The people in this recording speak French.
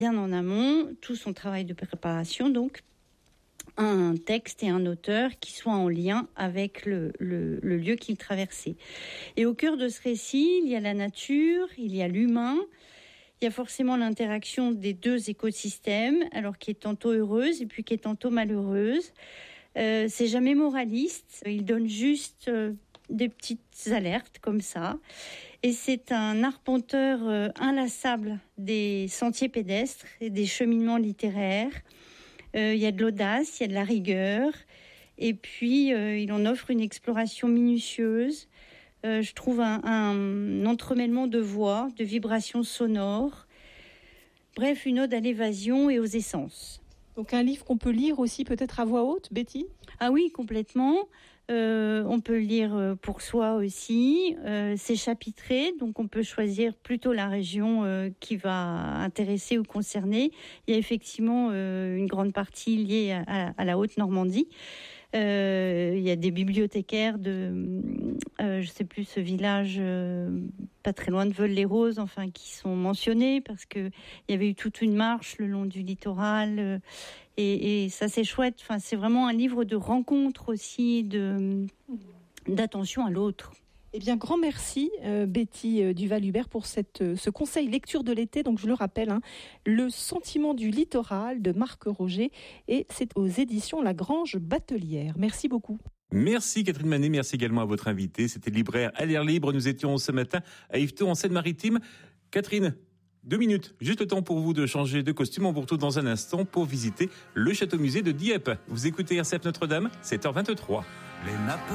bien en amont, tout son travail de préparation, donc un texte et un auteur qui soient en lien avec le lieu qu'il traversait. Et au cœur de ce récit, il y a la nature, il y a l'humain, il y a forcément l'interaction des deux écosystèmes, alors qui est tantôt heureuse et puis qui est tantôt malheureuse. C'est jamais moraliste, il donne juste des petites alertes comme ça. Et c'est un arpenteur inlassable des sentiers pédestres et des cheminements littéraires. Il y a de l'audace, il y a de la rigueur. Et puis, il en offre une exploration minutieuse. Je trouve un entremêlement de voix, de vibrations sonores. Bref, une ode à l'évasion et aux essences. Donc un livre qu'on peut lire aussi peut-être à voix haute, Betty ? Ah oui, complètement. On peut lire pour soi aussi. C'est chapitré, donc on peut choisir plutôt la région qui va intéresser ou concerner. Il y a effectivement une grande partie liée à la Haute-Normandie. Il y a des bibliothécaires de, je sais plus, ce village pas très loin de Veules-les-Roses, enfin, qui sont mentionnés parce que il y avait eu toute une marche le long du littoral et ça c'est chouette. Enfin, c'est vraiment un livre de rencontre aussi, d'attention à l'autre. Eh bien, grand merci Betty Duval-Hubert pour ce conseil lecture de l'été. Donc, je le rappelle, Le sentiment du littoral de Marc Roger et c'est aux éditions La Grange Batelière. Merci beaucoup. Merci Catherine Manet, merci également à votre invité. C'était Libraire à l'air libre. Nous étions ce matin à Yvetot en Seine-Maritime. Catherine, 2 minutes, juste le temps pour vous de changer de costume. On vous retrouve dans un instant pour visiter le château-musée de Dieppe. Vous écoutez RCF Notre-Dame, 7h23.